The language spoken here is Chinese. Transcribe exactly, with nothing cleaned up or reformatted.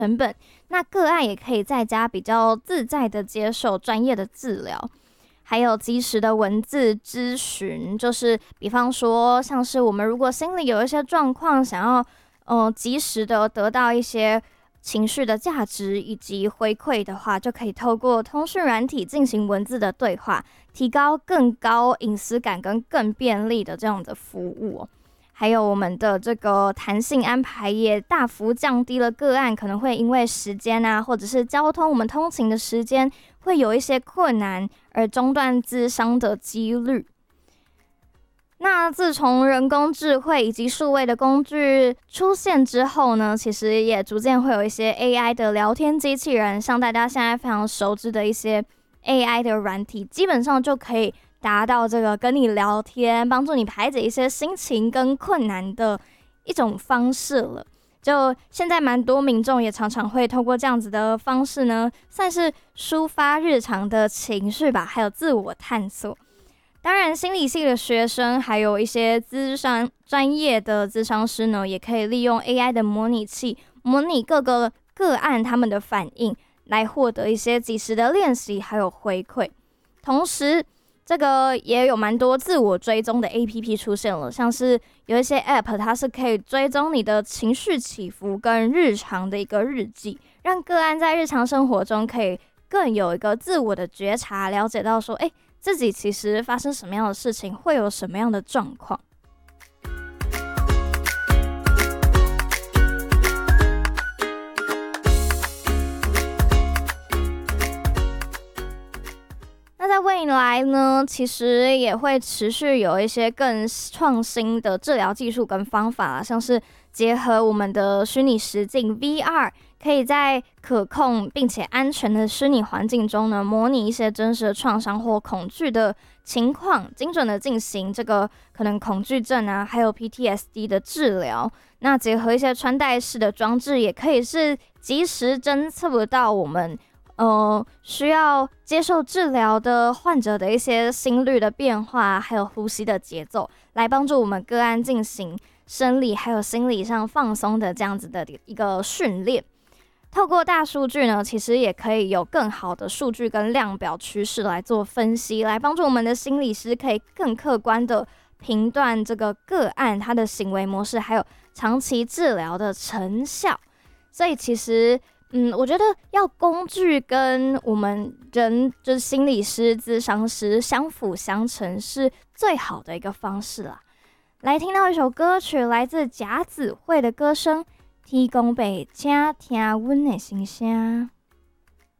成本，那个案也可以在家比较自在的接受专业的治疗。还有及时的文字咨询，就是比方说像是我们如果心里有一些状况，想要呃及时的得到一些情绪的价值以及回馈的话，就可以透过通讯软体进行文字的对话，提高更高隐私感跟更便利的这样的服务哦。还有我们的这个弹性安排也大幅降低了个案可能会因为时间啊，或者是交通我们通勤的时间会有一些困难而中断咨商的几率。那自从人工智慧以及数位的工具出现之后呢，其实也逐渐会有一些 A I 的聊天机器人，像大家现在非常熟知的一些 A I 的软体，基本上就可以达到这个跟你聊天，帮助你排解一些心情跟困难的一种方式了。就现在蛮多民众也常常会透过这样子的方式呢，算是抒发日常的情绪吧，还有自我探索。当然心理系的学生还有一些咨商专业的咨商师呢，也可以利用 A I 的模拟器模拟各个个案他们的反应，来获得一些即时的练习还有回馈。同时这个也有蛮多自我追踪的 A P P 出现了，像是有一些 App 它是可以追踪你的情绪起伏跟日常的一个日记，让个案在日常生活中可以更有一个自我的觉察，了解到说，哎，自己其实发生什么样的事情，会有什么样的状况。那在未来呢，其实也会持续有一些更创新的治疗技术跟方法啦，像是结合我们的虚拟实境 V R， 可以在可控并且安全的虚拟环境中呢，模拟一些真实的创伤或恐惧的情况，精准的进行这个可能恐惧症啊，还有 P T S D 的治疗。那结合一些穿戴式的装置，也可以是及时侦测到我们呃，需要接受治疗的患者的一些心率的变化，还有呼吸的节奏，来帮助我们个案进行生理还有心理上放松的这样子的一个训练。透过大数据呢，其实也可以有更好的数据跟量表趋势来做分析，来帮助我们的心理师可以更客观的评断这个个案他的行为模式，还有长期治疗的成效。所以其实嗯，我觉得要工具跟我们人就是心理师、咨商师相辅相成是最好的一个方式啦。来听到一首歌曲，来自甲子慧的歌声《天公伯请听阮的心声》。